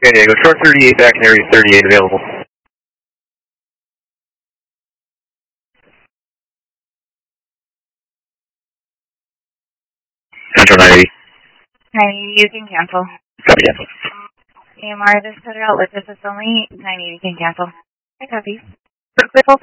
San Diego, short 38 back in area 38 available. Central 980. 980, you can cancel. Copy, cancel. AMR, this cut out with this is only 980, you can cancel. I copy. Quick